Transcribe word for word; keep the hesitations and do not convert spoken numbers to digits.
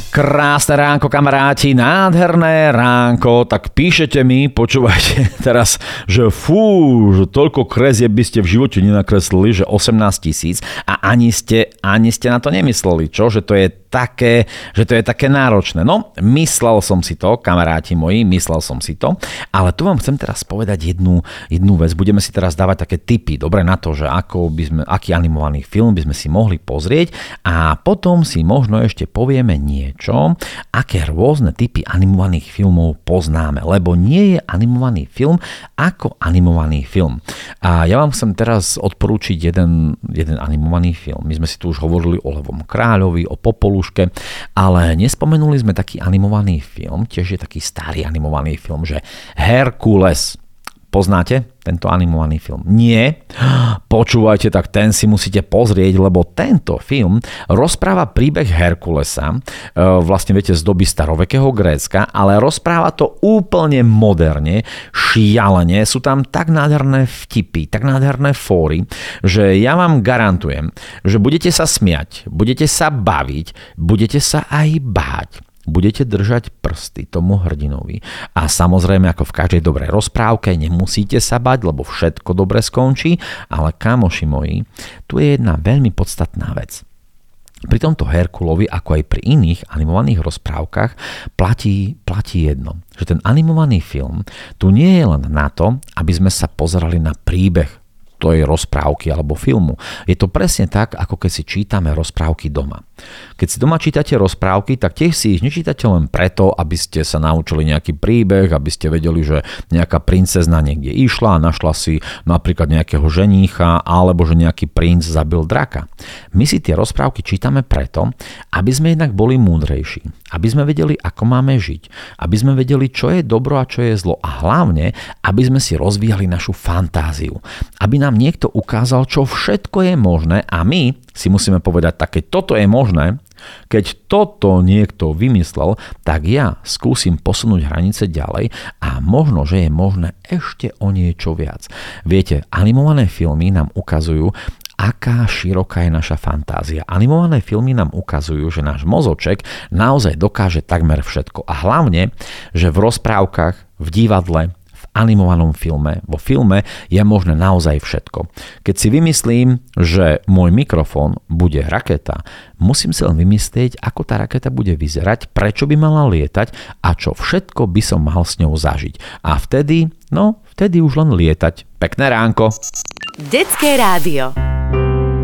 Krásne ránko, kamaráti, nádherné ránko, tak píšete mi, počúvajte teraz, že fú, že toľko kresieb by ste v živote nenakreslili, že osemnásť tisíc a ani ste, ani ste na to nemysleli, čo? Že to je také, že to je také náročné. No, myslel som si to, kamaráti moji, myslel som si to, ale tu vám chcem teraz povedať jednu, jednu vec. Budeme si teraz dávať také tipy, dobre, na to, že ako by sme, aký animovaný film by sme si mohli pozrieť a potom si možno ešte povieme niečo, aké rôzne typy animovaných filmov poznáme, lebo nie je animovaný film ako animovaný film. A ja vám chcem teraz odporúčiť jeden, jeden animovaný film. My sme si tu už hovorili o Levom kráľovi, o Popolu, ale nespomenuli sme taký animovaný film, tiež je taký starý animovaný film, že Herkules. Poznáte tento animovaný film? Nie? Počúvajte, tak ten si musíte pozrieť, lebo tento film rozpráva príbeh Herkulesa, vlastne viete z doby starovekého Grécka, ale rozpráva to úplne moderne, šialene, sú tam tak nádherné vtipy, tak nádherné fóry, že ja vám garantujem, že budete sa smiať, budete sa baviť, budete sa aj báť. Budete držať prsty tomu hrdinovi. A samozrejme, ako v každej dobrej rozprávke, nemusíte sa bať, lebo všetko dobre skončí, ale kamoši moji, tu je jedna veľmi podstatná vec. Pri tomto Herkulovi, ako aj pri iných animovaných rozprávkach, platí, platí jedno, že ten animovaný film tu nie je len na to, aby sme sa pozerali na príbeh tej rozprávky alebo filmu. Je to presne tak, ako keď si čítame rozprávky doma. Keď si doma čítate rozprávky, tak tiež si ich nečítate len preto, aby ste sa naučili nejaký príbeh, aby ste vedeli, že nejaká princezna niekde išla a našla si napríklad nejakého ženícha alebo že nejaký princ zabil draka. My si tie rozprávky čítame preto, aby sme jednak boli múdrejší, aby sme vedeli, ako máme žiť, aby sme vedeli, čo je dobro a čo je zlo a hlavne, aby sme si rozvíjali našu fantáziu, aby nám niekto ukázal, čo všetko je možné a my si musíme povedať, tak keď toto je možné, keď toto niekto vymyslel, tak ja skúsim posunúť hranice ďalej a možno, že je možné ešte o niečo viac. Viete, animované filmy nám ukazujú, aká široká je naša fantázia. Animované filmy nám ukazujú, že náš mozoček naozaj dokáže takmer všetko. A hlavne, že v rozprávkach, v divadle, animovanom filme, vo filme je možné naozaj všetko. Keď si vymyslím, že môj mikrofón bude raketa, musím si len vymyslieť, ako tá raketa bude vyzerať, prečo by mala lietať a čo všetko by som mal s ňou zažiť. A vtedy, no, vtedy už len lietať. Pekné ránko. Detské rádio.